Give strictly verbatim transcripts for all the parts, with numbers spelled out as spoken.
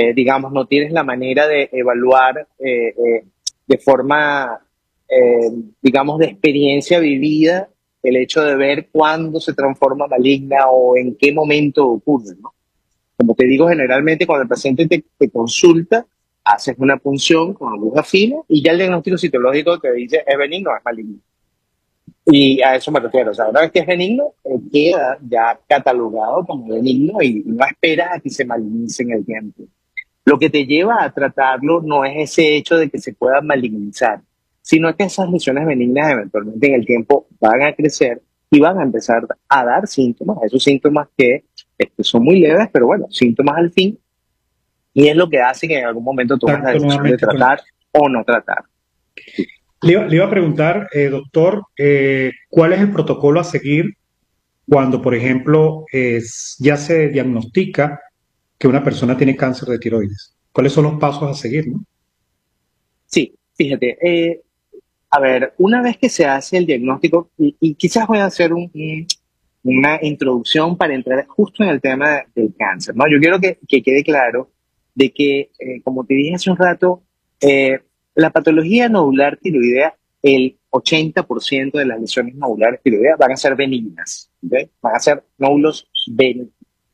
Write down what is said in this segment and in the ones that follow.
eh, digamos, no tienes la manera de evaluar eh, eh, de forma, eh, digamos, de experiencia vivida el hecho de ver cuándo se transforma maligna o en qué momento ocurre, ¿no? Como te digo, generalmente cuando el paciente te, te consulta, haces una punción con aguja fina y ya el diagnóstico citológico te dice es benigno o es maligno. Y a eso me refiero. O sea, una vez que es benigno, eh, queda ya catalogado como benigno y no esperas a que se malignice en el tiempo. Lo que te lleva a tratarlo no es ese hecho de que se pueda malignizar, sino que esas lesiones benignas eventualmente en el tiempo van a crecer y van a empezar a dar síntomas, esos síntomas que este, son muy leves, pero bueno, síntomas al fin, y es lo que hace que en algún momento tomes la Contacto decisión de nuevamente con... tratar o no tratar. Le iba, le iba a preguntar, eh, doctor, eh, ¿cuál es el protocolo a seguir cuando, por ejemplo, es- ya se diagnostica que una persona tiene cáncer de tiroides? ¿Cuáles son los pasos a seguir, no? Sí, fíjate, eh, a ver, una vez que se hace el diagnóstico, y, y quizás voy a hacer un, un- una introducción para entrar justo en el tema del cáncer, ¿no? Yo quiero que, que quede claro de que, eh, como te dije hace un rato, eh, la patología nodular tiroidea, el ochenta por ciento de las lesiones nodulares tiroideas van a ser benignas, ¿ok? Van a ser nódulos benignos.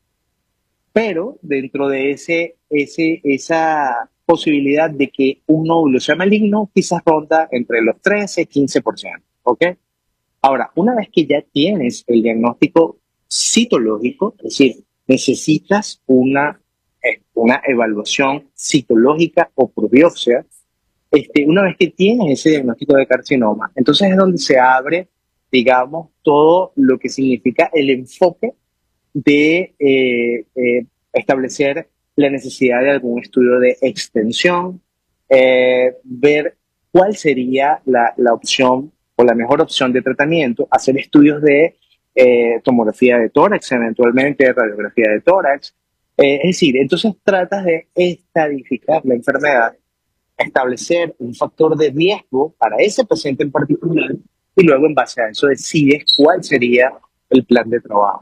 Pero dentro de ese, ese, esa posibilidad de que un nódulo sea maligno, quizás ronda entre los trece y quince por ciento, ¿ok? Ahora, una vez que ya tienes el diagnóstico citológico, es decir, necesitas una, eh, una evaluación citológica o por biopsia, este, una vez que tienes ese diagnóstico de carcinoma, entonces es donde se abre, digamos, todo lo que significa el enfoque de eh, eh, establecer la necesidad de algún estudio de extensión, eh, ver cuál sería la, la opción o la mejor opción de tratamiento, hacer estudios de eh, tomografía de tórax, eventualmente radiografía de tórax. Eh, es decir, entonces tratas de estadificar la enfermedad, establecer un factor de riesgo para ese paciente en particular y luego en base a eso decides cuál sería el plan de trabajo.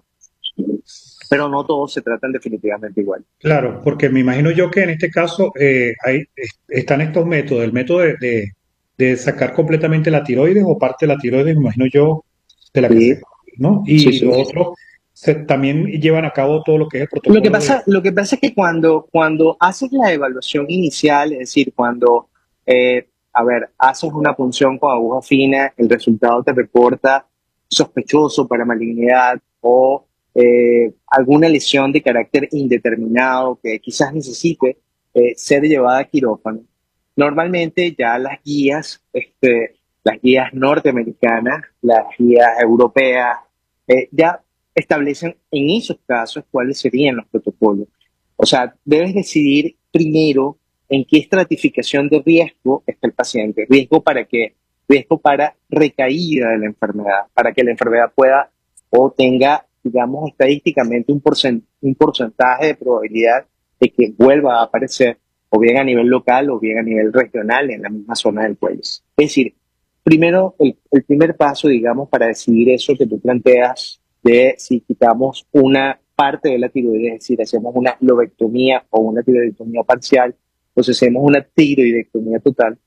Pero no todos se tratan definitivamente igual. Claro, porque me imagino yo que en este caso eh, hay, es- están estos métodos, el método de, de- de sacar completamente la tiroides o parte de la tiroides, me imagino yo, de la que se, Sí, ¿no? sí, Y sí. lo otro, se, también llevan a cabo todo lo que es el Lo que protocolo de... pasa, lo que pasa es que cuando, cuando haces la evaluación inicial, es decir, cuando, eh, a ver, haces una punción con aguja fina, el resultado te reporta sospechoso para malignidad o eh, alguna lesión de carácter indeterminado que quizás necesite eh, ser llevada a quirófano. Normalmente ya las guías, este, las guías norteamericanas, las guías europeas, eh, ya establecen en esos casos cuáles serían los protocolos. O sea, debes decidir primero en qué estratificación de riesgo está el paciente. Riesgo para qué? Riesgo para recaída de la enfermedad, para que la enfermedad pueda o tenga, digamos, estadísticamente un, porcent un porcentaje de probabilidad de que vuelva a aparecer, o bien a nivel local o bien a nivel regional en la misma zona del cuello. Es decir, primero, el, el primer paso, digamos, para decidir eso que tú planteas de si quitamos una parte de la tiroides, es decir, hacemos una lobectomía o una tiroidectomía parcial, o si hacemos una tiroidectomía total,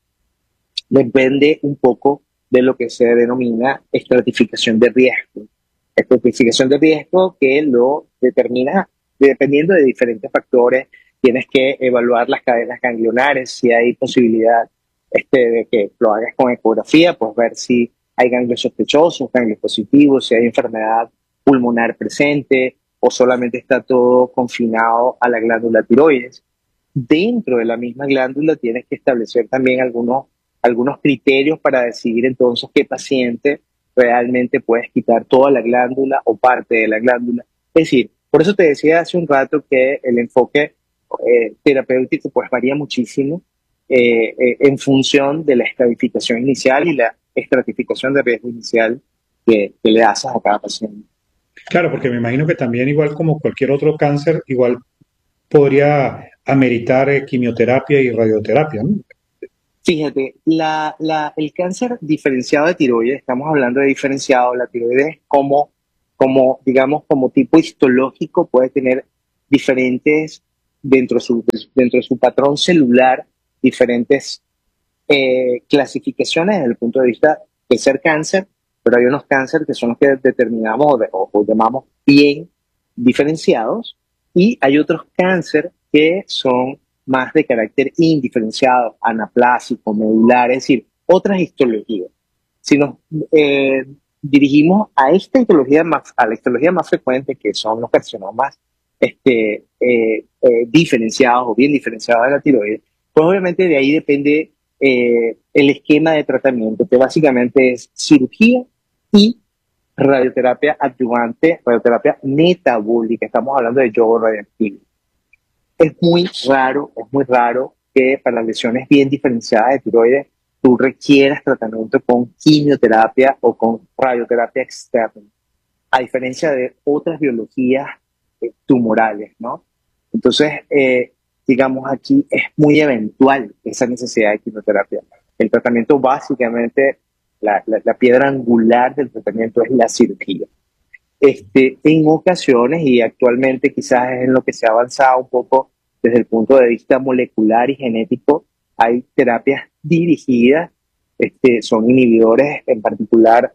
depende un poco de lo que se denomina estratificación de riesgo. Estratificación de riesgo que lo determina dependiendo de diferentes factores. Tienes que evaluar las cadenas ganglionares, si hay posibilidad este, de que lo hagas con ecografía, pues ver si hay ganglios sospechosos, ganglios positivos, si hay enfermedad pulmonar presente o solamente está todo confinado a la glándula tiroides. Dentro de la misma glándula tienes que establecer también algunos, algunos criterios para decidir entonces qué paciente realmente puedes quitar toda la glándula o parte de la glándula. Es decir, por eso te decía hace un rato que el enfoque eh, terapéutico pues varía muchísimo eh, eh, en función de la estratificación inicial y la estratificación de riesgo inicial que, que le haces a cada paciente. Claro, porque me imagino que también igual como cualquier otro cáncer, igual podría ameritar eh, quimioterapia y radioterapia, ¿no? Fíjate, la, la, el cáncer diferenciado de tiroides, estamos hablando de diferenciado, la tiroides como, como, digamos, como tipo histológico puede tener diferentes dentro de su, dentro de su patrón celular diferentes eh, clasificaciones desde el punto de vista de ser cáncer, pero hay unos cánceres que son los que determinamos o, de, o, o llamamos bien diferenciados, y hay otros cánceres que son más de carácter indiferenciado, anaplásico, medular, es decir, otras histologías. Si nos eh, dirigimos a esta histología más, a la histología más frecuente, que son los carcinomas este, eh, eh, diferenciados o bien diferenciados de la tiroides, pues obviamente de ahí depende eh, el esquema de tratamiento, que básicamente es cirugía y radioterapia adyuvante, radioterapia metabólica. Estamos hablando de yodo radioactivo. Es muy raro, es muy raro que para las lesiones bien diferenciadas de tiroides tú requieras tratamiento con quimioterapia o con radioterapia externa, a diferencia de otras biologías eh, tumorales, ¿no? Entonces, eh, digamos, aquí es muy eventual esa necesidad de quimioterapia. El tratamiento básicamente, la, la, la piedra angular del tratamiento es la cirugía. Este, en ocasiones, y actualmente quizás es en lo que se ha avanzado un poco desde el punto de vista molecular y genético, hay terapias dirigidas, este, son inhibidores en particular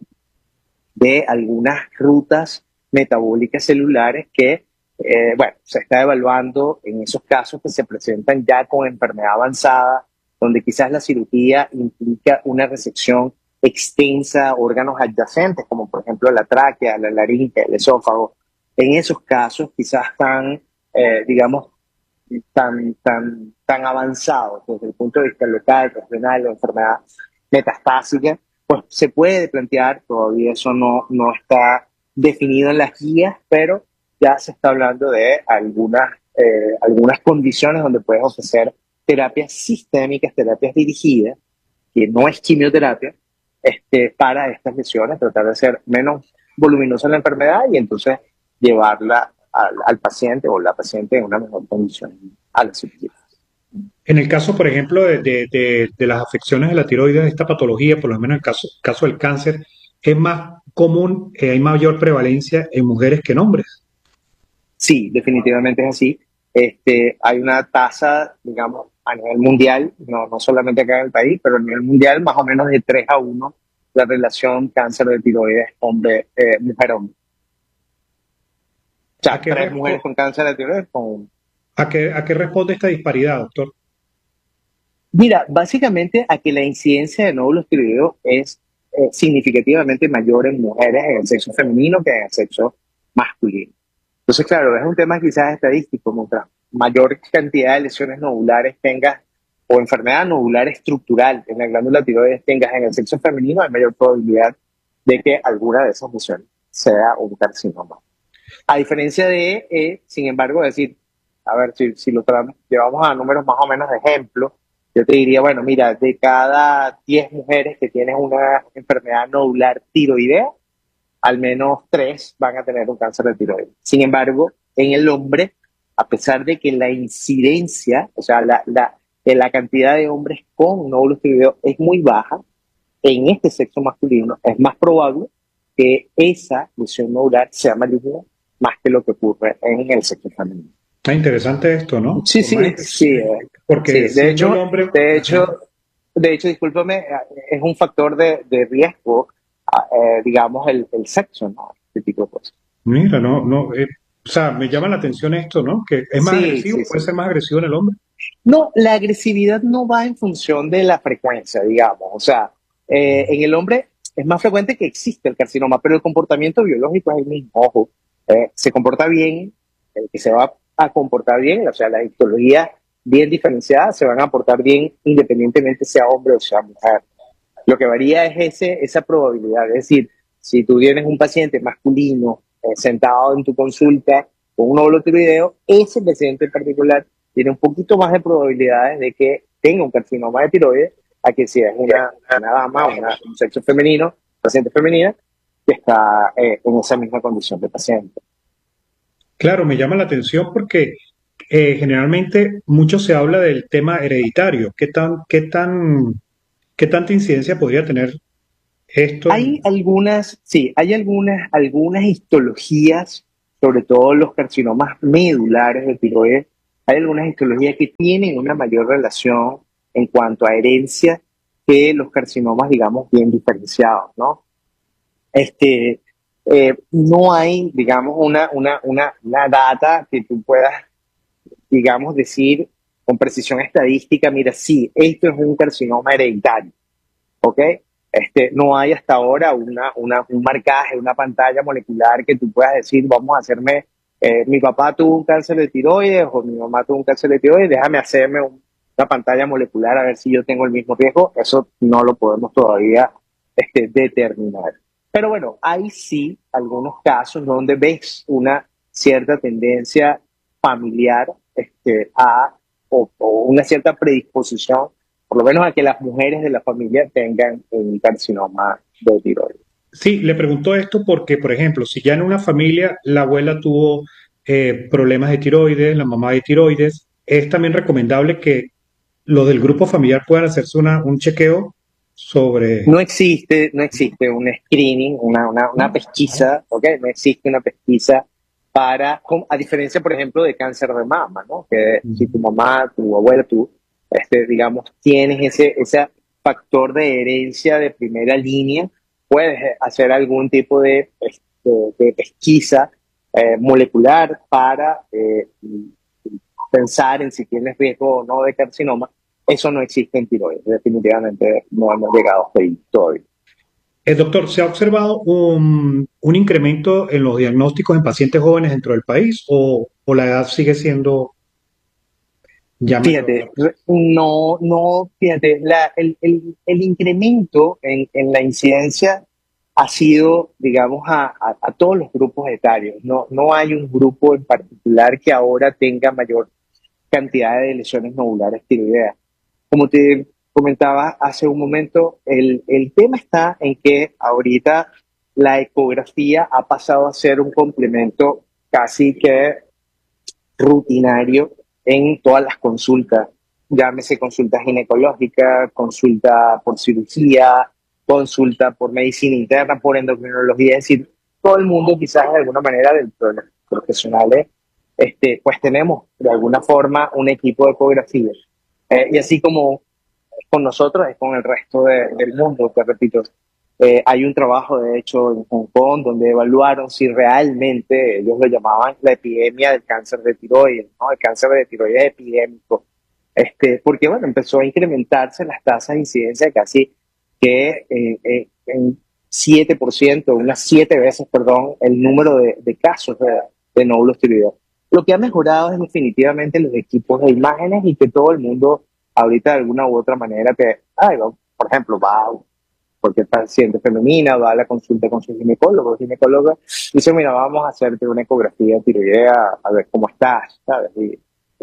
de algunas rutas metabólicas celulares que, eh, bueno, se está evaluando en esos casos que se presentan ya con enfermedad avanzada, donde quizás la cirugía implica una resección extensa a órganos adyacentes, como por ejemplo la tráquea, la laringe, el esófago. En esos casos quizás tan, eh, digamos, tan, tan, tan avanzados desde el punto de vista local, regional o enfermedad metastásica, pues se puede plantear, todavía eso no, no está definido en las guías, pero ya se está hablando de algunas, eh, algunas condiciones donde puedes ofrecer terapias sistémicas, terapias dirigidas, que no es quimioterapia, este, para estas lesiones, tratar de ser menos voluminosa la enfermedad y entonces llevarla al, al paciente o la paciente en una mejor condición a la cirugía. En el caso, por ejemplo, de, de- de- de las afecciones de la tiroides, esta patología, por lo menos en el caso, caso del cáncer, es más común, eh, hay mayor prevalencia en mujeres que en hombres. Sí, definitivamente es así. Este, hay una tasa, digamos, a nivel mundial, no, no solamente acá en el país, pero a nivel mundial, más o menos de tres a uno la relación cáncer de tiroides hombre, eh, mujer-hombre. O ¿A sea, qué, tres mujeres respo- con cáncer de tiroides con... a qué, a qué responde esta disparidad, doctor? Mira, básicamente a que la incidencia de nódulos tiroideos es eh, significativamente mayor en mujeres en el sexo femenino que en el sexo masculino. Entonces, claro, es un tema quizás estadístico. Mientras mayor cantidad de lesiones nodulares tengas o enfermedad nodular estructural en la glándula tiroides tengas en el sexo femenino, hay mayor probabilidad de que alguna de esas lesiones sea un carcinoma. A diferencia de, eh, sin embargo, decir, a ver, si, si lo tra- llevamos a números más o menos de ejemplo, yo te diría, bueno, mira, de cada diez mujeres que tienen una enfermedad nodular tiroidea, al menos tres van a tener un cáncer de tiroides. Sin embargo, en el hombre, a pesar de que la incidencia, o sea, la, la, de la cantidad de hombres con nódulos tiroideos es muy baja, en este sexo masculino es más probable que esa lesión nodular sea maligna más que lo que ocurre en el sexo femenino. Está interesante esto, ¿no? Sí, Por más sí, inte- sí, eh, Porque sí. De siendo el hecho, hombre, de ajá, hecho, de hecho, discúlpame, eh, es un factor de, de riesgo, ah, eh, digamos, el, el sexo, ¿no? Este tipo de cosas. mira, no, no, eh, o sea, me llama la atención esto, ¿no? Que es más Sí, agresivo, sí, puede sí. ser más agresivo en el hombre. No, la agresividad no va en función de la frecuencia, digamos. O sea, eh, en el hombre es más frecuente que existe el carcinoma, pero el comportamiento biológico es el mismo. Ojo, eh, se comporta bien, el que se va a comportar bien, o sea, la histología bien diferenciada se van a portar bien independientemente sea hombre o sea mujer. Lo que varía es ese, esa probabilidad. Es decir, si tú tienes un paciente masculino eh, sentado en tu consulta con un óvulo tiroideo, ese paciente en particular tiene un poquito más de probabilidades de que tenga un carcinoma de tiroides a que si es una, una dama, una, un sexo femenino, paciente femenina, que está eh, en esa misma condición de paciente. Claro, me llama la atención porque eh, generalmente mucho se habla del tema hereditario. ¿Qué tan, qué tan, qué tanta incidencia podría tener esto Hay en... algunas, sí, hay algunas, algunas histologías, sobre todo los carcinomas medulares de tiroides, Hay algunas histologías que tienen una mayor relación en cuanto a herencia que los carcinomas, digamos, bien diferenciados, ¿no? Este, eh, no hay, digamos, una, una, una, una data que tú puedas, digamos, decir con precisión estadística, mira, sí, esto es un carcinoma hereditario, ¿ok? Este, no hay hasta ahora una, una, un marcaje, una pantalla molecular que tú puedas decir, vamos a hacerme, eh, mi papá tuvo un cáncer de tiroides o mi mamá tuvo un cáncer de tiroides, déjame hacerme un- una pantalla molecular a ver si yo tengo el mismo riesgo. Eso no lo podemos todavía este, determinar. Pero bueno, hay sí algunos casos donde ves una cierta tendencia familiar este, a, o, o una cierta predisposición por lo menos a que las mujeres de la familia tengan un carcinoma de tiroides. Sí, le pregunto esto porque, por ejemplo, si ya en una familia la abuela tuvo eh, problemas de tiroides, la mamá de tiroides, es también recomendable que los del grupo familiar puedan hacerse una, un chequeo sobre... No existe, no existe un screening, una, una, una pesquisa, ¿ok? No existe una pesquisa para, a diferencia, por ejemplo, de cáncer de mama, ¿no? Que si tu mamá, tu abuela, tú, este, digamos, tienes ese, ese factor de herencia de primera línea, puedes hacer algún tipo de, este, de pesquisa eh, molecular para eh, pensar en si tienes riesgo o no de carcinoma. Eso no existe en tiroides. Definitivamente no hemos llegado hasta ahí todavía. El doctor, ¿se ha observado un, un incremento en los diagnósticos en pacientes jóvenes dentro del país o, o la edad sigue siendo ya mayor? Fíjate, no, no, fíjate, la, el, el, el incremento en, en la incidencia ha sido, digamos, a, a, a todos los grupos etarios. No, no hay un grupo en particular que ahora tenga mayor cantidad de lesiones nodulares tiroideas. Como te comentaba hace un momento, el, el tema está en que ahorita la ecografía ha pasado a ser un complemento casi que rutinario en todas las consultas, llámese consulta ginecológica, consulta por cirugía, consulta por medicina interna, por endocrinología, es decir, todo el mundo quizás de alguna manera dentro de los profesionales, este, pues tenemos de alguna forma un equipo de ecografía. Eh, y así como con nosotros, es con el resto de- del mundo, te repito. Eh, hay un trabajo, de hecho, en Hong Kong, donde evaluaron si realmente, ellos lo llamaban la epidemia del cáncer de tiroides, ¿no? El cáncer de tiroides epidémico. Este, porque, bueno, empezó a incrementarse las tasas de incidencia casi que eh, eh, en siete por ciento, unas siete veces, perdón, el número de, de casos de, de nódulos tiroideos. Lo que ha mejorado es definitivamente los equipos de imágenes y que todo el mundo ahorita de alguna u otra manera que, ay, va, por ejemplo, va porque es paciente femenina, va a la consulta con su ginecólogo, ginecóloga, dice, mira, vamos a hacerte una ecografía tiroidea a ver cómo estás, ¿sabes? Y,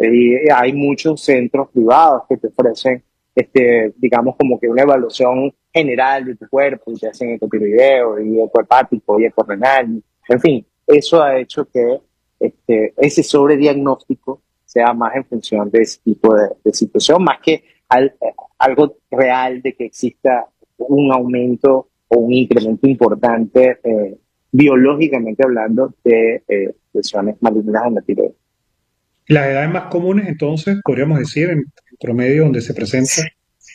y hay muchos centros privados que te ofrecen, este, digamos, como que una evaluación general de tu cuerpo, y te hacen ecotiroideo, y ecohepático, y ecorrenal, en fin, eso ha hecho que este, ese sobrediagnóstico sea más en función de ese tipo de, de situación, más que al, algo real de que exista un aumento o un incremento importante eh, biológicamente hablando de eh, lesiones malignas en la tiroides. Las edades más comunes, entonces, podríamos decir, en promedio, donde se presenta.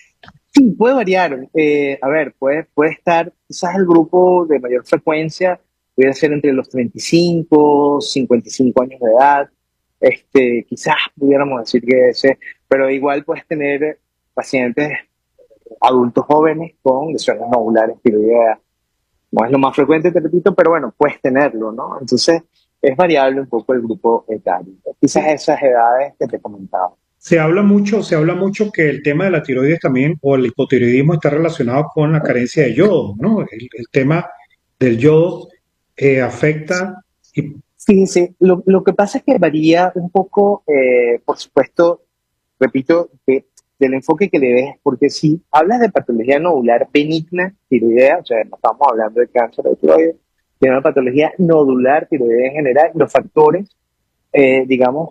Sí, puede variar. Eh, a ver, puede, puede estar, quizás el grupo de mayor frecuencia puede ser entre los treinta y cinco, cincuenta y cinco años de edad. Este, quizás pudiéramos decir que ese, pero igual puedes tener pacientes adultos jóvenes con lesiones nodulares tiroideas. No es lo más frecuente, te repito, pero bueno, puedes tenerlo, ¿no? Entonces, es variable un poco el grupo etario. Quizás Sí. esas edades que te comentaba. Se habla mucho, se habla mucho que el tema de la tiroides también, o el hipotiroidismo, está relacionado con la carencia de yodo, ¿no? El, el tema del yodo eh, afecta y Fíjense, lo, lo que pasa es que varía un poco, eh, por supuesto, repito, de- del enfoque que le des, porque si hablas de patología nodular benigna tiroidea, o sea, no estamos hablando de cáncer de tiroides, de una patología nodular tiroidea en general, los factores, eh, digamos,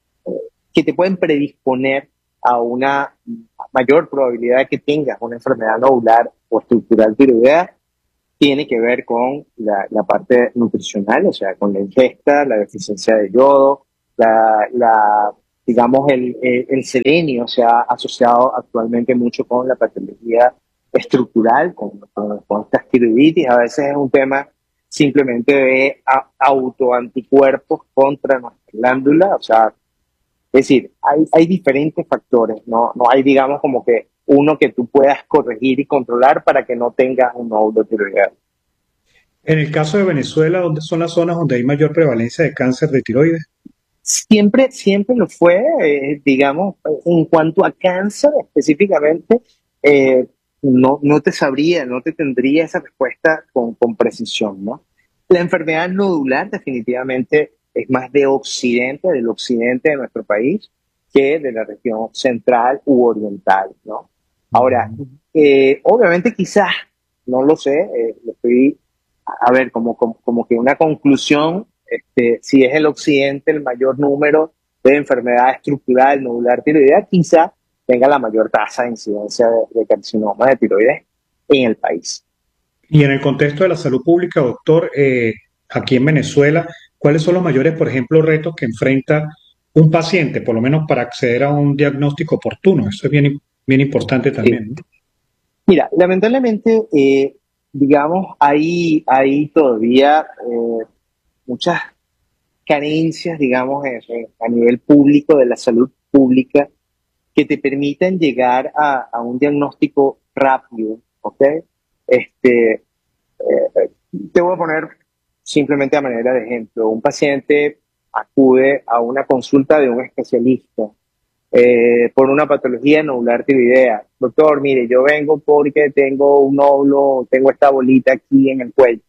que te pueden predisponer a una mayor probabilidad de que tengas una enfermedad nodular o estructural tiroidea, tiene que ver con la, la parte nutricional, o sea, con la ingesta, la deficiencia de yodo, la, la digamos, el, el, el selenio se ha asociado actualmente mucho con la patología estructural, con, con, con estas tiroiditis. A veces es un tema simplemente de a, autoanticuerpos contra nuestra glándula. O sea, es decir, hay, hay diferentes factores, ¿no? No hay, digamos, como que uno que tú puedas corregir y controlar para que no tengas un nódulo tiroideo. En el caso de Venezuela, ¿dónde son las zonas donde hay mayor prevalencia de cáncer de tiroides? Siempre, siempre lo fue, eh, digamos, en cuanto a cáncer específicamente, eh, no, no te sabría, no te tendría esa respuesta con, con precisión, ¿no? La enfermedad nodular definitivamente es más de occidente, del occidente de nuestro país, que de la región central u oriental, ¿no? Ahora, eh, obviamente quizás, no lo sé, eh, lo estoy, a ver, como, como, como que una conclusión, este, si es el occidente el mayor número de enfermedad estructural nodular tiroidea, quizá tenga la mayor tasa de incidencia de, de carcinoma de tiroides en el país. Y en el contexto de la salud pública, doctor, eh, aquí en Venezuela, ¿cuáles son los mayores, por ejemplo, retos que enfrenta un paciente, por lo menos para acceder a un diagnóstico oportuno? Eso es bien, bien importante Sí. también, ¿no? Mira, lamentablemente, eh, digamos, hay, hay todavía eh, muchas carencias, digamos, en- en- a nivel público de la salud pública que te permitan llegar a, a un diagnóstico rápido, ¿ok? Este, eh, te voy a poner simplemente a manera de ejemplo. Un paciente acude a una consulta de un especialista eh, por una patología nodular tiroidea. Doctor, mire, yo vengo porque tengo un nódulo, tengo esta bolita aquí en el cuello.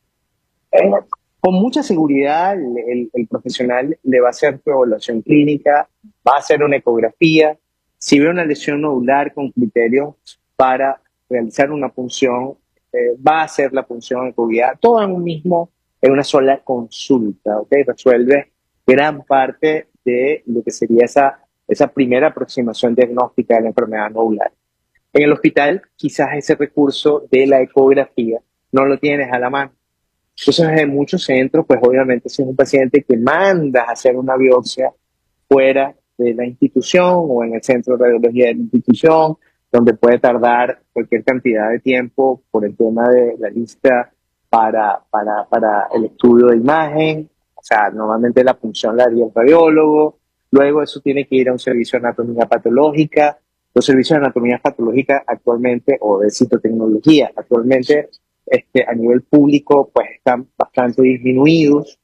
Eh, con mucha seguridad, el, el- el profesional le va a hacer tu evaluación clínica, va a hacer una ecografía. Si ve una lesión nodular con criterios para realizar una punción, eh, va a hacer la punción ecoguiada, todo en un mismo, en una sola consulta, ¿ok? Resuelve gran parte de lo que sería esa, esa primera aproximación diagnóstica de la enfermedad nodular. En el hospital, quizás ese recurso de la ecografía no lo tienes a la mano. Entonces, en muchos centros, pues obviamente si es un paciente que manda a hacer una biopsia fuera de la institución o en el centro de radiología de la institución, donde puede tardar cualquier cantidad de tiempo por el tema de la lista para, para, para el estudio de imagen. O sea, normalmente la punción la haría el radiólogo, luego eso tiene que ir a un servicio de anatomía patológica. Los servicios de anatomía patológica actualmente, o de citotecnología, actualmente este, a nivel público, pues están bastante disminuidos.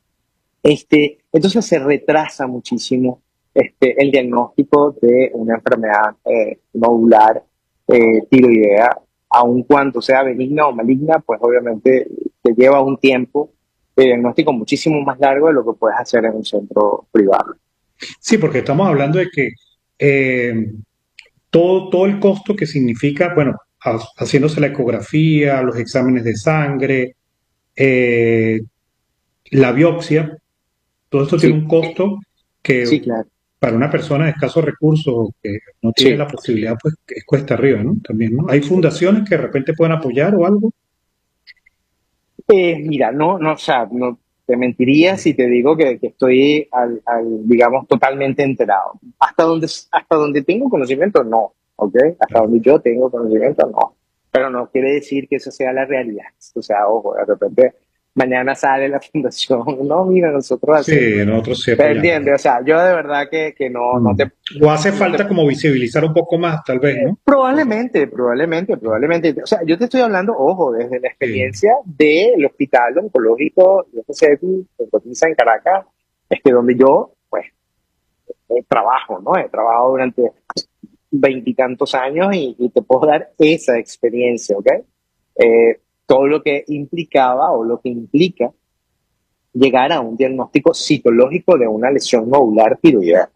Este, entonces se retrasa muchísimo este, el diagnóstico de una enfermedad eh, nodular eh, tiroidea, aun cuando sea benigna o maligna, pues obviamente te lleva un tiempo de diagnóstico muchísimo más largo de lo que puedes hacer en un centro privado. Sí, porque estamos hablando de que eh, todo, todo el costo que significa, bueno, ha- haciéndose la ecografía, los exámenes de sangre, eh, la biopsia, todo esto tiene Sí, un costo que sí, claro. para una persona de escasos recursos que no tiene Sí. la posibilidad, pues es cuesta arriba, ¿no? También, ¿no? Hay fundaciones que de repente pueden apoyar o algo. Eh, mira, no, no, o sea, no te mentiría si te digo que, que estoy, al, al, digamos, totalmente enterado. Hasta donde, hasta donde tengo conocimiento, no, ¿ok? Hasta Claro. donde yo tengo conocimiento, no. Pero no quiere decir que eso sea la realidad. O sea, ojo, de repente mañana sale la fundación, no, mira, nosotros Sí, hacemos. nosotros sí ¿Me apoyamos. entiendes? O sea, yo de verdad que, que no, no Mm. te, O hace no te falta como visibilizar un poco más, tal vez, ¿no? Probablemente, probablemente, probablemente. O sea, yo te estoy hablando, ojo, desde la Sí, experiencia del hospital oncológico de F C T, que cotiza en Caracas, este, donde yo, pues, eh, trabajo, ¿no? He trabajado durante veintitantos años y, y te puedo dar esa experiencia, ¿ok? Eh, todo lo que implicaba o lo que implica llegar a un diagnóstico citológico de una lesión nodular tiroidea.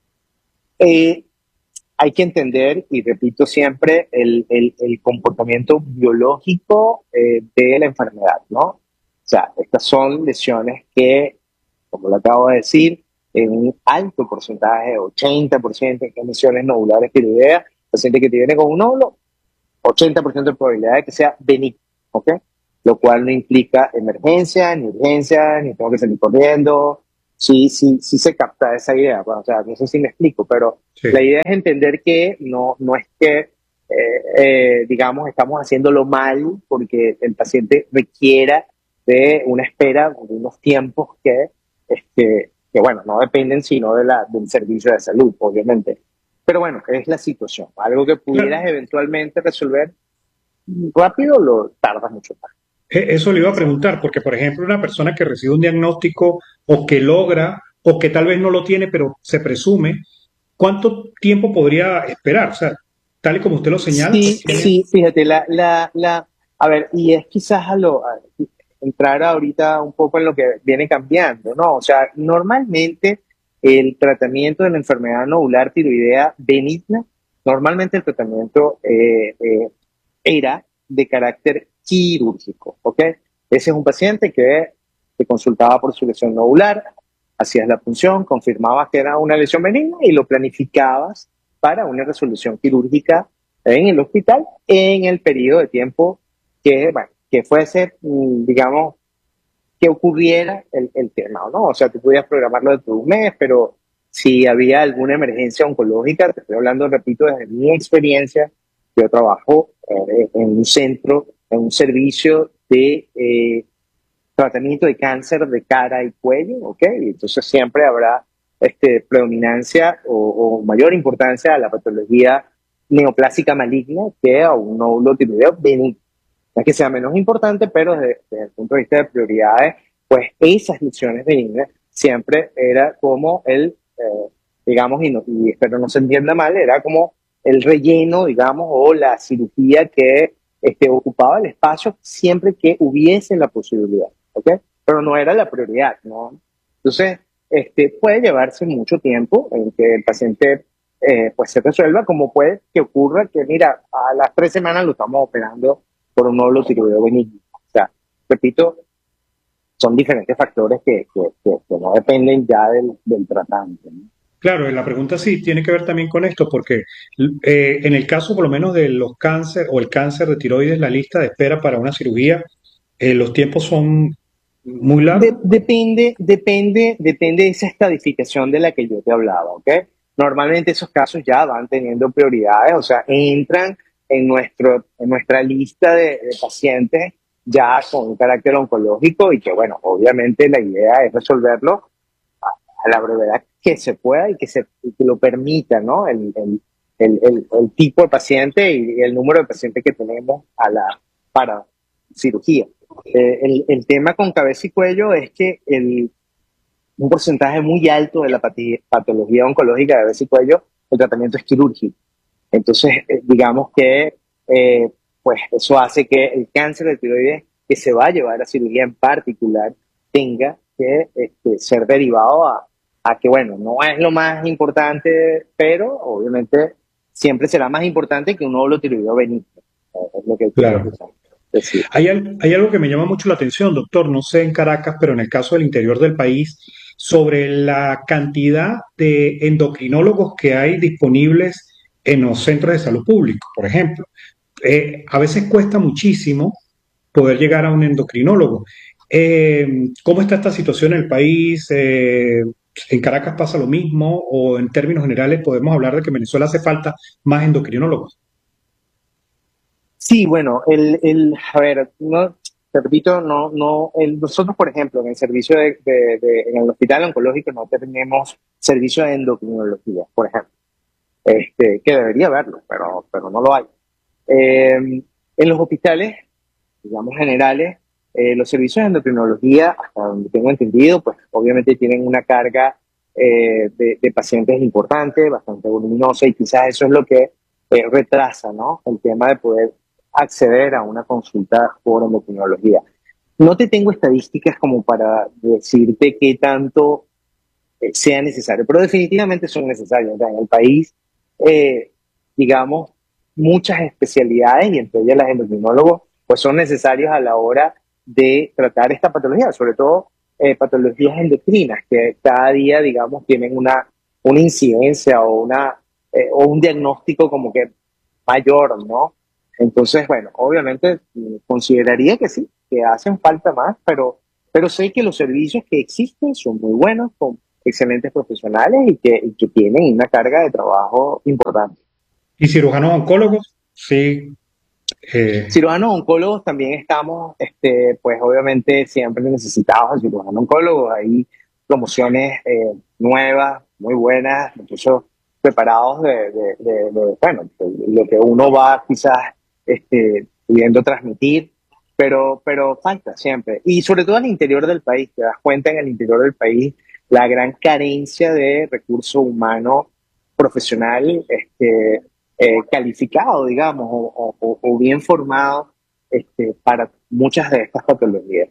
Eh, Hay que entender, y repito siempre, el, el, el comportamiento biológico eh, de la enfermedad, ¿no? O sea, estas son lesiones que, como lo acabo de decir, en un alto porcentaje, ochenta por ciento de lesiones nodulares tiroideas, paciente que te viene con un nódulo, ochenta por ciento de probabilidad de que sea benigno, ¿ok? Lo cual no implica emergencia, ni urgencia, ni tengo que salir corriendo. O sí, sí, sí se capta esa idea. Bueno, o sea, no sé si me explico, pero Sí. la idea es entender que no, no es que, eh, eh, digamos, estamos haciéndolo mal porque el paciente requiera de una espera, de unos tiempos que, este, que bueno, no dependen sino de la, del servicio de salud, obviamente. Pero bueno, es la situación. Algo que pudieras Claro, eventualmente resolver rápido, lo tardas mucho más. e- eso le iba a preguntar, porque por ejemplo una persona que recibe un diagnóstico o que logra o que tal vez no lo tiene, pero se presume, ¿cuánto tiempo podría esperar? O sea, tal y como usted lo señala, pues Sí, tiene... sí, fíjate, la, la, la, a ver, y es quizás a lo, a- entrar ahorita un poco en lo que viene cambiando, ¿no? O sea, normalmente el tratamiento de la enfermedad nodular tiroidea benigna, normalmente el tratamiento eh, eh, era de carácter quirúrgico, ¿ok? Ese es un paciente que te consultaba por su lesión nodular, hacías la punción, confirmabas que era una lesión benigna y lo planificabas para una resolución quirúrgica en el hospital en el periodo de tiempo que, bueno, que fuese, mm, digamos, que ocurriera el, el tema, ¿no? O sea, tú podías programarlo dentro de un mes, pero si había alguna emergencia oncológica, te estoy hablando, repito, desde mi experiencia, yo trabajo eh, en un centro, en un servicio de eh, tratamiento de cáncer de cara y cuello, ¿ok? Y entonces siempre habrá este, predominancia o, o mayor importancia a la patología neoplásica maligna que a un nódulo tiroideo benigno. No es que sea menos importante, pero desde, desde el punto de vista de prioridades, pues esas lesiones benignas siempre era como el, eh, digamos, y, no, y espero no se entienda mal, era como el relleno, digamos, o la cirugía que este, ocupaba el espacio siempre que hubiese la posibilidad, ¿ok? Pero no era la prioridad, ¿no? Entonces, este, puede llevarse mucho tiempo en que el paciente eh, pues se resuelva, como puede que ocurra que, mira, a las tres semanas lo estamos operando por un nódulo tiroideo benigno. O sea, repito, son diferentes factores que, que, que, que no dependen ya del, del tratante, ¿no? Claro, la pregunta sí tiene que ver también con esto, porque eh, en el caso por lo menos de los cáncer o el cáncer de tiroides, la lista de espera para una cirugía, eh, los tiempos son muy De- largos. depende, depende, depende de esa estadificación de la que yo te hablaba, ¿ok? Normalmente esos casos ya van teniendo prioridades, o sea, entran en, nuestro, en nuestra lista de, de pacientes ya con un carácter oncológico y que, bueno, obviamente la idea es resolverlo a, a la brevedad que se pueda y que, se, y que lo permita, ¿no? El, el, el, el, el tipo de paciente y el número de pacientes que tenemos a la, para cirugía. Eh, el, el tema con cabeza y cuello es que el, un porcentaje muy alto de la pati- patología oncológica de cabeza y cuello, el tratamiento es quirúrgico. Entonces, eh, digamos que eh, pues eso hace que el cáncer de tiroides que se va a llevar a cirugía en particular tenga que este, ser derivado a, a que, bueno, no es lo más importante, pero obviamente siempre será más importante que un nódulo tiroideo benigno. Eh, Es lo que quiero Claro. decir. Hay, al- hay algo que me llama mucho la atención, doctor, no sé en Caracas, pero en el caso del interior del país, sobre la cantidad de endocrinólogos que hay disponibles en los centros de salud públicos, por ejemplo. Eh, a veces cuesta muchísimo poder llegar a un endocrinólogo. Eh, ¿cómo está esta situación en el país? Eh, ¿en Caracas pasa lo mismo? ¿O en términos generales podemos hablar de que en Venezuela hace falta más endocrinólogos? Sí, bueno, el, el, a ver, no, te repito, no, no, el, nosotros, por ejemplo, en el servicio de, de- de- en el hospital oncológico no tenemos servicio de endocrinología, por ejemplo, este, que debería haberlo, pero, pero no lo hay. Eh, en los hospitales, digamos, generales, eh, los servicios de endocrinología, hasta donde tengo entendido, pues obviamente tienen una carga eh, de, de pacientes importante, bastante voluminosa, y quizás eso es lo que eh, retrasa, ¿no? El tema de poder acceder a una consulta por endocrinología. No te tengo estadísticas como para decirte qué tanto eh, sea necesario, pero definitivamente son necesarios. O sea, en el país, eh, digamos, muchas especialidades, y entre ellas las endocrinólogos, pues son necesarios a la hora de tratar esta patología, sobre todo eh, patologías endocrinas, que cada día, digamos, tienen una, una incidencia o, una, eh, o un diagnóstico como que mayor, ¿no? Entonces, bueno, obviamente mm, consideraría que sí, que hacen falta más, pero Pero sé que los servicios que existen son muy buenos, con excelentes profesionales y que, y que tienen una carga de trabajo importante. ¿Y cirujanos oncólogos? Sí. eh, Cirujanos oncólogos también estamos, este, pues obviamente siempre necesitados de cirujanos oncólogos. Hay promociones eh, nuevas, muy buenas, incluso preparados de, de- de- de, bueno, de lo que uno va quizás este, pudiendo transmitir, pero, pero falta siempre. Y sobre todo al interior del país, te das cuenta en el interior del país la gran carencia de recurso humano profesional, este, eh, calificado, digamos, o, o- o bien formado este, para muchas de estas patologías.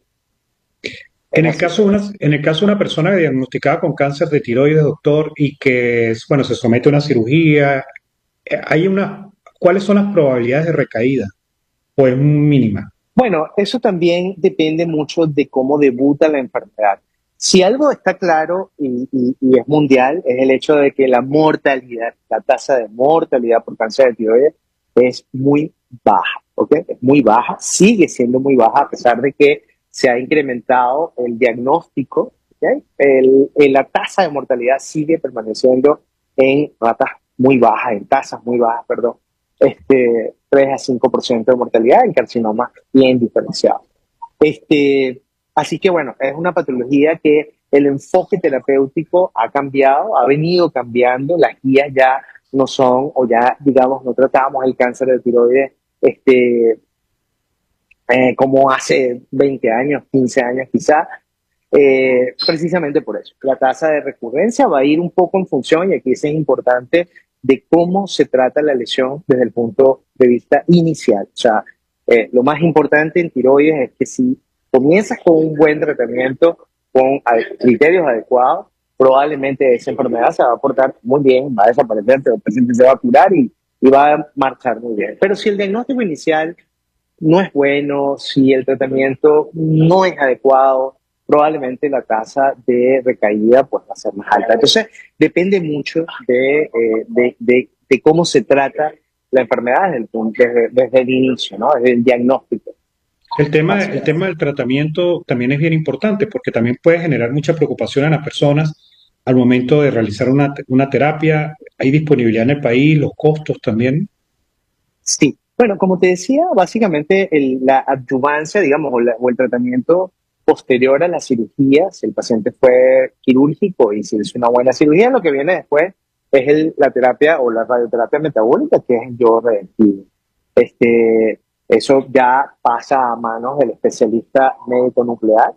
Es En el así. caso de una, en el caso de una persona diagnosticada con cáncer de tiroides, doctor, y que, bueno, se somete a una cirugía, eh, hay una, ¿cuáles son las probabilidades de recaída? ¿O es mínima? Bueno, eso también depende mucho de cómo debuta la enfermedad. Si algo está claro y, y- y es mundial, es el hecho de que la mortalidad, la tasa de mortalidad por cáncer de tiroides es muy baja, ¿ok? Es muy baja, sigue siendo muy baja a pesar de que se ha incrementado el diagnóstico, ¿ok? El- el- la tasa de mortalidad sigue permaneciendo en ratas muy bajas, en tasas muy bajas, perdón, este, tres a cinco por ciento de mortalidad en carcinoma bien diferenciado. Este, así que bueno, es una patología que el enfoque terapéutico ha cambiado, ha venido cambiando, las guías ya no son, o ya digamos, no tratamos el cáncer de tiroides este, eh, como hace veinte años, quince años quizá, eh, precisamente por eso. La tasa de recurrencia va a ir un poco en función, y aquí es importante, de cómo se trata la lesión desde el punto de vista inicial. O sea, eh, lo más importante en tiroides es que si comienzas con un buen tratamiento, con ade- criterios adecuados, probablemente esa enfermedad se va a portar muy bien, va a desaparecer, pero el paciente se va a curar y, y va a marchar muy bien. Pero si el diagnóstico inicial no es bueno, si el tratamiento no es adecuado, probablemente la tasa de recaída pues, va a ser más alta. Entonces, depende mucho de, eh, de, de, de cómo se trata la enfermedad desde el, punto- desde, desde el inicio, ¿no? Desde el diagnóstico, El tema, el básicamente. tema del tratamiento también es bien importante porque también puede generar mucha preocupación en las personas al momento de realizar una, una terapia. Hay disponibilidad en el país, los costos también. Sí. Bueno, como te decía, básicamente el- la adyuvancia, digamos, o, la- o el tratamiento posterior a la cirugía, si el paciente fue quirúrgico y se hizo una buena cirugía, lo que viene después es el- la terapia o la radioterapia metabólica, que es el yodo reactivo. Este, eso ya pasa a manos del especialista médico nuclear,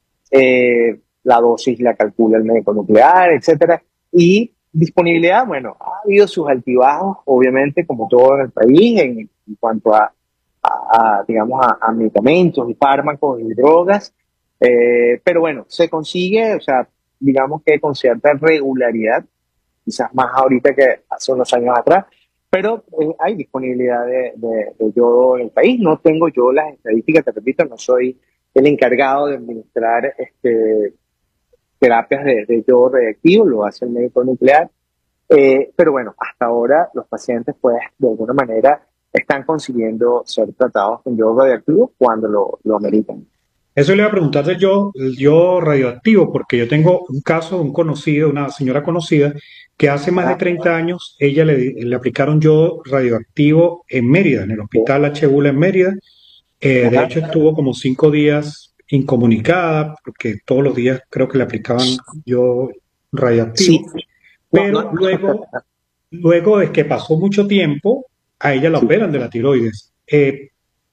eh, la dosis la calcula el médico nuclear, etcétera. Y disponibilidad, bueno, ha habido sus altibajos, obviamente, como todo en el país, en, en cuanto a, a, a, digamos, a, a medicamentos y fármacos y drogas, eh, pero bueno, se consigue, o sea, digamos que con cierta regularidad, quizás más ahorita que hace unos años atrás, pero eh, hay disponibilidad de, de, de yodo en el país. No tengo yo las estadísticas, te repito, no soy el encargado de administrar este, terapias de, de yodo reactivo, lo hace el médico nuclear. Eh, pero bueno, hasta ahora los pacientes, pues, de alguna manera están consiguiendo ser tratados con yodo radioactivo cuando lo, lo ameritan. Eso le iba a preguntar del yo, el yo radioactivo, porque yo tengo un caso de un conocido, una señora conocida, que hace más de Ajá, treinta años ella le, le aplicaron yo radioactivo en Mérida, en el sí, hospital H. Bula en Mérida. Eh, de ajá, hecho, estuvo como cinco días incomunicada, porque todos los días creo que le aplicaban yo sí, radioactivo, no, no, pero luego, luego de que pasó mucho tiempo, a ella la sí. operan de la tiroides. Eh,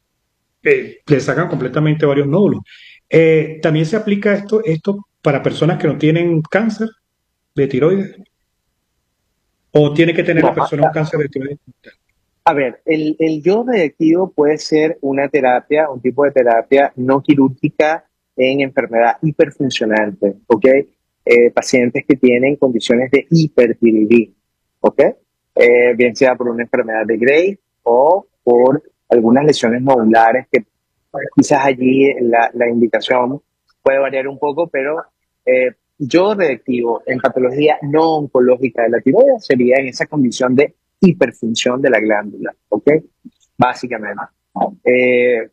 eh, le sacan completamente varios nódulos. Eh, también se aplica esto, esto para personas que no tienen cáncer de tiroides, o tiene que tener la No, persona un cáncer de tiroides. a ver, el, el yodo radioactivo puede ser una terapia, un tipo de terapia no quirúrgica en enfermedad hiperfuncionante, ¿ok? Eh, pacientes que tienen condiciones de hipertiroidismo, ¿ok? Eh, bien sea por una enfermedad de Graves o por algunas lesiones nodulares que quizás allí la, la indicación puede variar un poco, pero eh, yodo radioactivo en patología no oncológica de la tiroides sería en esa condición de hiperfunción de la glándula, ¿ok? Básicamente. Eh,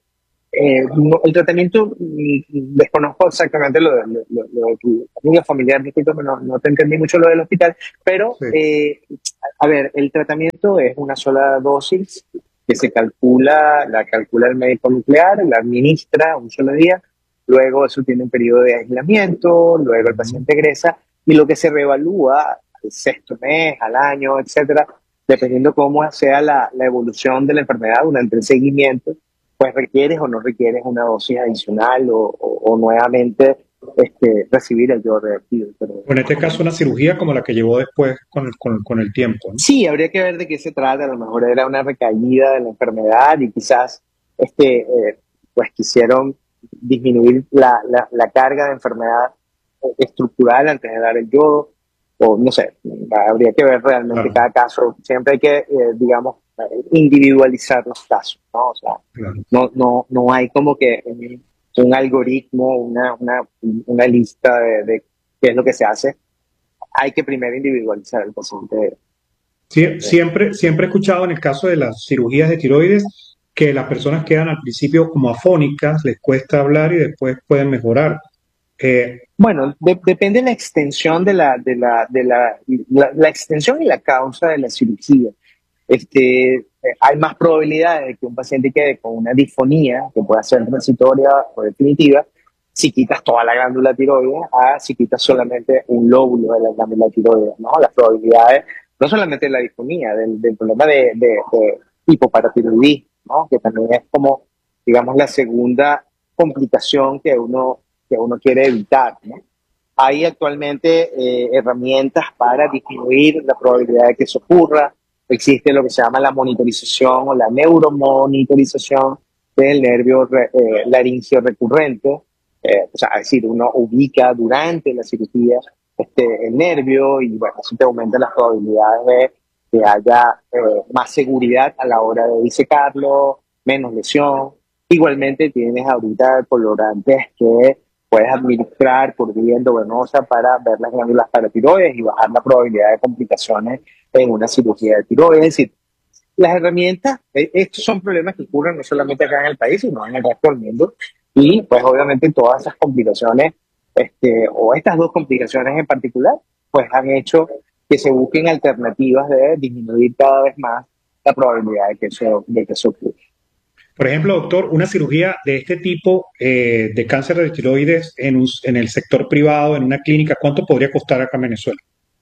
Eh, no, el tratamiento, mm, desconozco exactamente lo de, lo, lo- lo de tu amiga familiar, disculpa, no, no te entendí mucho lo del hospital, pero Sí. eh, a ver, el tratamiento es una sola dosis que se calcula, la calcula el médico nuclear, la administra un solo día, luego eso tiene un periodo de aislamiento, luego el Ujú. paciente egresa y lo que se reevalúa al sexto mes, al año, etcétera, dependiendo cómo sea la, la evolución de la enfermedad durante el seguimiento, pues requieres o no requieres una dosis adicional o, o- o nuevamente este, recibir el yodo reactivo. Pero O en este caso, una cirugía como la que llevó después con el, con, con el tiempo, ¿no? sí, habría que ver de qué se trata. A lo mejor era una recaída de la enfermedad y quizás este, eh, pues quisieron disminuir la, la, la carga de enfermedad eh, estructural antes de dar el yodo. O no sé, habría que ver realmente Claro, cada caso. Siempre hay que, eh, digamos, eh, individualizar los casos, ¿no? O sea, claro. no, no, no hay como que un, un algoritmo, una, una, una lista de, de qué es lo que se hace. Hay que primero individualizar al paciente. Sie- Siempre, siempre he escuchado en el caso de las cirugías de tiroides que las personas quedan al principio como afónicas, les cuesta hablar y después pueden mejorar. Eh, Bueno, de- depende de la extensión de la, de la, de la, la, la extensión y la causa de la cirugía. Este, eh, hay más probabilidades de que un paciente quede con una disfonía, que pueda ser transitoria o definitiva, si quitas toda la glándula tiroides, a si quitas solamente un lóbulo de la glándula tiroides, ¿no? Las probabilidades, no solamente de la disfonía, del, del problema de, de, de hipoparatiroidismo, ¿no? Que también es como, digamos, la segunda complicación que uno, que uno quiere evitar, ¿no? Hay actualmente eh, herramientas para disminuir la probabilidad de que eso ocurra. Existe lo que se llama la monitorización o la neuromonitorización del nervio re- eh, laringio recurrente. Eh, o sea, es decir, uno ubica durante la cirugía este, el nervio y bueno, eso te aumenta las probabilidades de que haya eh, más seguridad a la hora de disecarlo, menos lesión. Igualmente tienes ahorita colorantes que puedes administrar por vía endovenosa para ver las glándulas paratiroides y bajar la probabilidad de complicaciones en una cirugía de tiroides. Es decir, las herramientas, eh, estos son problemas que ocurren no solamente acá en el país, sino en el resto del mundo. Y pues obviamente todas esas complicaciones, este, o estas dos complicaciones en particular, pues han hecho que se busquen alternativas de disminuir cada vez más la probabilidad de que eso, de que eso ocurra. por ejemplo, doctor, una cirugía de este tipo eh, de cáncer de tiroides en, un- en el sector privado, en una clínica, ¿cuánto podría costar acá en Venezuela?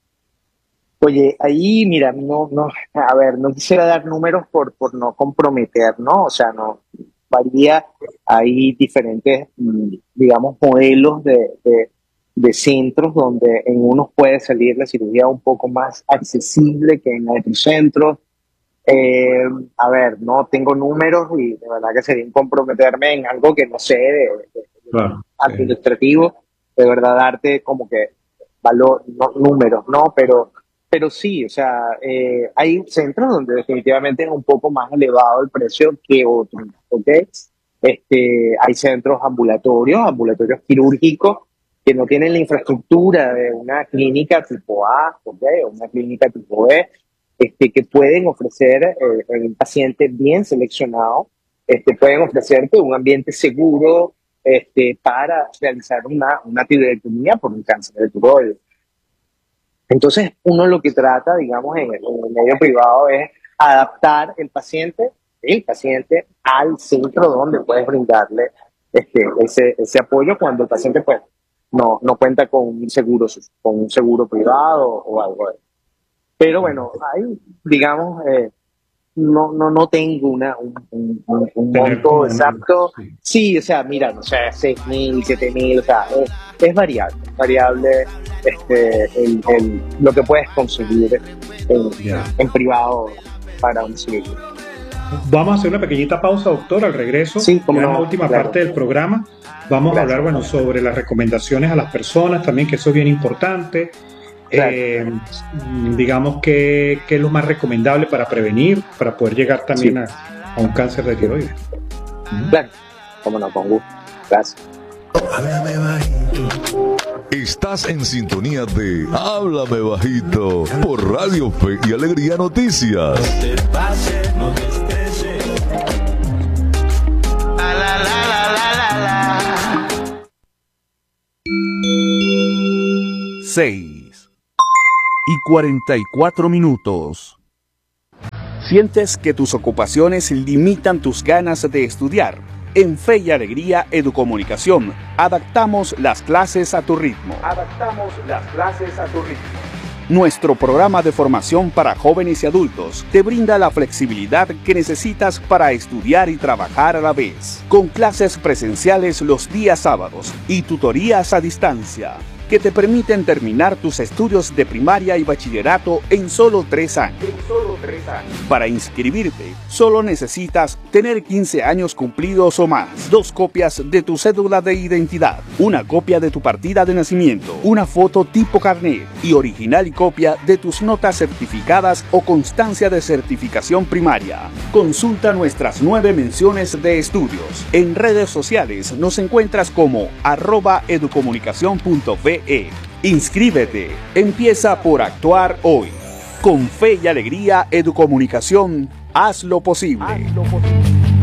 Oye, ahí, mira, no, no, a ver, no quisiera dar números por, por no comprometer, ¿no? O sea, no, varía, hay diferentes, mm, digamos, modelos de, de, de centros donde en unos puede salir la cirugía un poco más accesible que en otros centros. Eh, a ver, no tengo números y de verdad que sería comprometerme en algo que no sé de, de- de Claro, sí. administrativo, de verdad darte como que valor, no, números, ¿no? Pero, pero sí, o sea, eh, hay centros donde definitivamente es un poco más elevado el precio que otros, ¿ok? Este, hay centros ambulatorios, ambulatorios quirúrgicos, que no tienen la infraestructura de una clínica tipo A, ¿ok? O una clínica tipo B, este, que pueden ofrecer eh, en un paciente bien seleccionado, este, pueden ofrecerte un ambiente seguro este, para realizar una, una tiroidectomía por un cáncer de tiroides. Entonces, uno lo que trata, digamos, en el, en el medio privado es adaptar el paciente, el paciente al centro donde puedes brindarle este, ese, ese apoyo cuando el paciente pues, no, no cuenta con un seguro, con un seguro privado o algo de eso. Pero bueno, ahí, digamos, eh, no, no, no tengo una, un, un, un- un Tener monto como una... exacto. Sí. Sí, o sea, mira, no sé, seis mil, siete mil, o sea, es, es variable, es variable este, el, el, lo que puedes conseguir en, Ya. en privado para un civil. Vamos a hacer una pequeñita pausa, doctor. Al regreso, Sí, como ya en la no, última claro, parte del programa, vamos a hablar, gracias, bueno, sobre las recomendaciones a las personas también, que eso es bien importante. claro, Eh, digamos que, que es lo más recomendable para prevenir, para poder llegar también sí, a, a un cáncer de tiroides. ¿Mm? claro, como no, con gusto, gracias. Háblame bajito. Estás en sintonía de Háblame Bajito por Radio Fe y Alegría Noticias. No te pases, no te estreses. La, la, la, seis y cuarenta y cuatro minutos. ¿Sientes que tus ocupaciones limitan tus ganas de estudiar? En Fe y Alegría Educomunicación, adaptamos las clases a tu ritmo. Adaptamos las clases a tu ritmo. Nuestro programa de formación para jóvenes y adultos te brinda la flexibilidad que necesitas para estudiar y trabajar a la vez, con clases presenciales los días sábados y tutorías a distancia, que te permiten terminar tus estudios de primaria y bachillerato en solo tres años. En solo tres años. Para inscribirte, solo necesitas tener quince años cumplidos o más, dos copias de tu cédula de identidad, una copia de tu partida de nacimiento, una foto tipo carnet y original y copia de tus notas certificadas o constancia de certificación primaria. Consulta nuestras nueve menciones de estudios. En redes sociales nos encuentras como arroba educomunicación punto ve. Inscríbete, empieza por actuar hoy. Con Fe y Alegría Educomunicación, haz lo posible. Haz lo posible.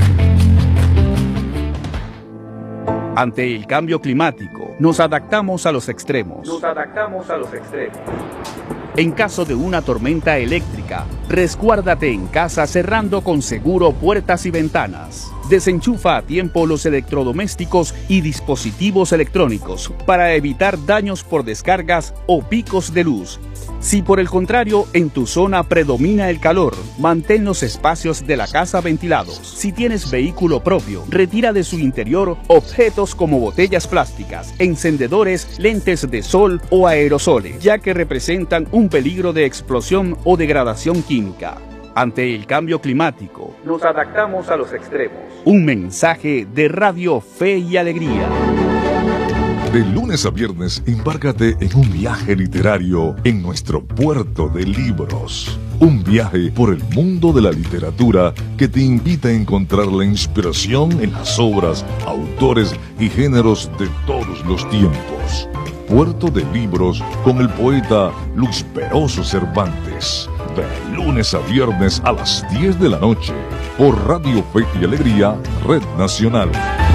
Ante el cambio climático, nos adaptamos a los extremos. Nos adaptamos a los extremos. En caso de una tormenta eléctrica, resguárdate en casa cerrando con seguro puertas y ventanas. Desenchufa a tiempo los electrodomésticos y dispositivos electrónicos para evitar daños por descargas o picos de luz. Si por el contrario en tu zona predomina el calor, mantén los espacios de la casa ventilados. Si tienes vehículo propio, retira de su interior objetos como botellas plásticas, encendedores, lentes de sol o aerosoles, ya que representan un peligro de explosión o degradación química. Ante el cambio climático, nos adaptamos a los extremos. Un mensaje de Radio Fe y Alegría. De lunes a viernes, embárcate en un viaje literario en nuestro puerto de libros. Un viaje por el mundo de la literatura que te invita a encontrar la inspiración en las obras, autores y géneros de todos los tiempos. Puerto de Libros con el poeta Luis Peroso Cervantes. De lunes a viernes a las diez de la noche. Por Radio Fe y Alegría, Red Nacional.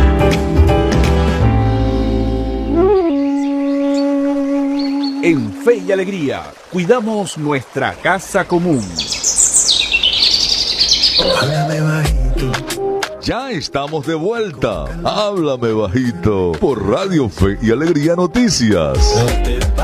En Fe y Alegría, cuidamos nuestra casa común. Háblame bajito. Ya estamos de vuelta. Háblame bajito. Por Radio Fe y Alegría Noticias.